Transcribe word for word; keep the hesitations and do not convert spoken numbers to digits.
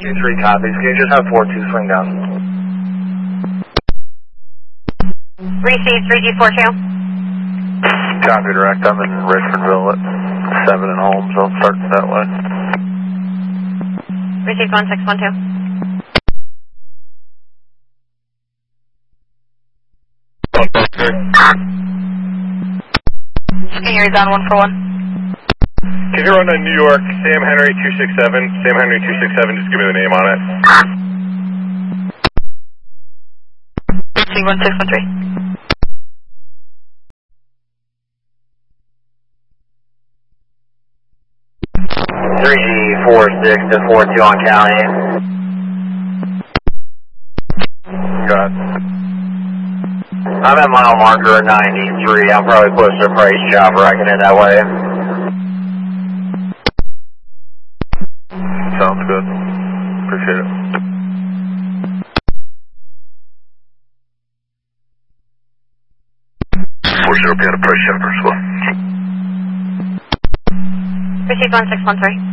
two three copies. Can you just have four two swing down? Receive three G four two. Copy direct. I'm in Richardville at seven and Holmes. I'll start that way. Receive one six one two. Can you read down one for one? Can you run to New York, Sam Henry two six seven, Sam Henry two six seven, just give me the name on it. Receive one six one three. three G four six to four two on county. Got it. I'm at mile marker ninety-three. I'll probably push the price chopper. I can head that way. Sounds good. Appreciate it. four zero, be on a price chopper as well. Receive one six one three.